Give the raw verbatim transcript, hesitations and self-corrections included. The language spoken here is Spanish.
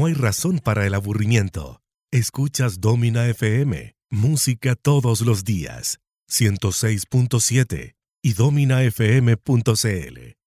no hay razón para el aburrimiento. Escuchas Domina F M, música todos los días, ciento seis punto siete y domina f m punto c l.